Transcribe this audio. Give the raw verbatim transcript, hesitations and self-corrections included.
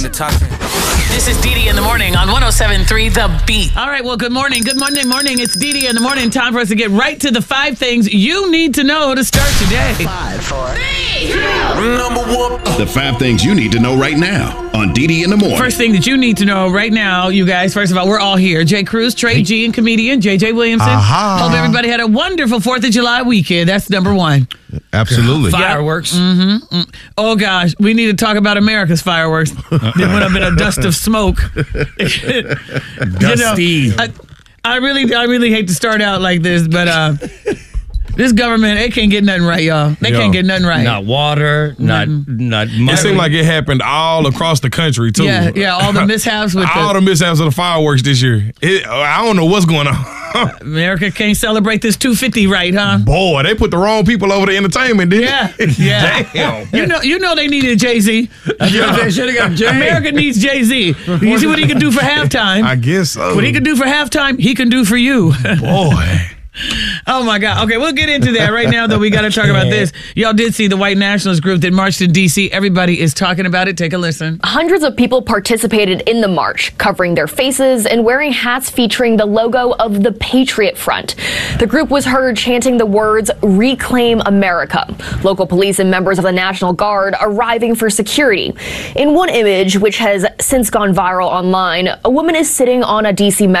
This is Dee Dee in the morning on one oh seven point three The Beat. All right, well, good morning. Good Monday morning. It's Dee Dee in the morning. Time for us to get right to the five things you need to know to start today. Five, four, three, two, number one. The five things you need to know right now on Dee Dee in the morning. First thing that you need to know right now, you guys, first of all, we're all here. Jay Cruz, Trey G, and comedian J J Williamson. Uh-huh. Hope everybody had a wonderful fourth of July weekend. That's number one. Absolutely. Fireworks. Mm-hmm. Mm. Oh, gosh. We need to talk about America's fireworks. They went up in a dust of smoke. Dusty. You know, I, I really I really hate to start out like this, but uh, this government, they can't get nothing right, y'all. They Yo, can't get nothing right. Not water, not not money. It seemed like it happened all across the country, too. Yeah, yeah, all the mishaps with all the, the mishaps of the fireworks this year. It, I don't know what's going on. America can't celebrate this two fifty right, huh? Boy, they put the wrong people over the entertainment, didn't Yeah, they? yeah. Damn. You know, you know they needed Jay-Z. Yeah. They should have got Jay. America needs Jay-Z. You see what he can do for halftime? I guess so. What he can do for halftime, he can do for you. Boy. Oh, my God. Okay, we'll get into that right now, though. We got to talk about this. Y'all did see the white nationalist group that marched in D C. Everybody is talking about it. Take a listen. Hundreds of people participated in the march, covering their faces and wearing hats featuring the logo of the Patriot Front. The group was heard chanting the words, "Reclaim America." Local police and members of the National Guard arriving for security. In one image, which has since gone viral online, a woman is sitting on a D C metro